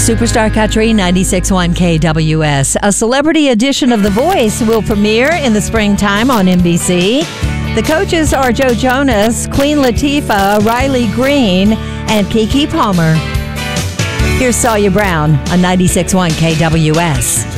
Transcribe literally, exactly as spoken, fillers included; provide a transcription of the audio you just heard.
Superstar Country ninety-six point one K W S. A celebrity edition of The Voice will premiere in the springtime on N B C. The coaches are Joe Jonas, Queen Latifah, Riley Green, and Keke Palmer. Here's Sawyer Brown on ninety-six point one K W S.